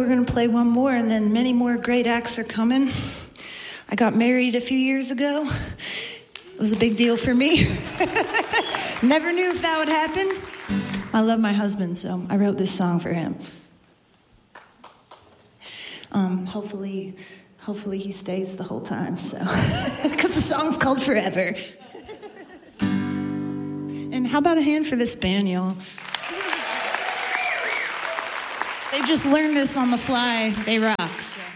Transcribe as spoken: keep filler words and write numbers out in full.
we're going to play one more, and then many more great acts are coming. I got married a few years ago. It was a big deal for me. Never knew if that would happen. I love my husband, so I wrote this song for him. Um, hopefully, hopefully he stays the whole time, so because the song's called Forever. And how about a hand for this band, y'all? They just learned this on the fly. They rock. So.